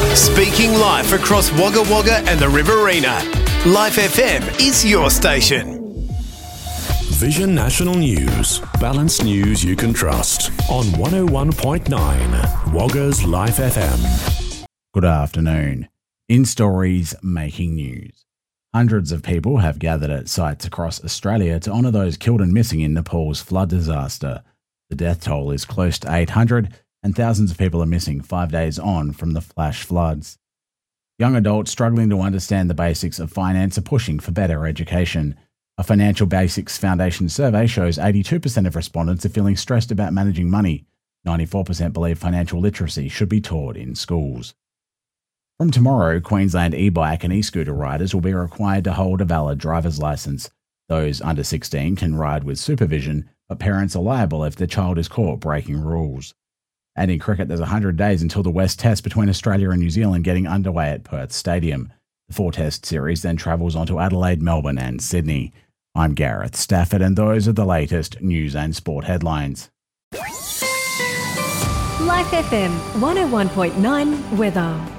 Speaking live across Wagga Wagga and the Riverina, Life FM is your station. Vision National News. Balanced news you can trust. On 101.9 Wagga's Life FM. Good afternoon. In stories making news. Hundreds of people have gathered at sites across Australia to honour those killed and missing in Nepal's flood disaster. The death toll is close to 800 and thousands of people are missing 5 days on from the flash floods. Young adults struggling to understand the basics of finance are pushing for better education. A Financial Basics Foundation survey shows 82% of respondents are feeling stressed about managing money. 94% believe financial literacy should be taught in schools. From tomorrow, Queensland e-bike and e-scooter riders will be required to hold a valid driver's licence. Those under 16 can ride with supervision, but parents are liable if their child is caught breaking rules. And in cricket, there's 100 days until the West Test between Australia and New Zealand getting underway at Perth Stadium. The 4-test series then travels on to Adelaide, Melbourne and Sydney. I'm Gareth Stafford, and those are the latest news and sport headlines. Life FM 101.9 weather.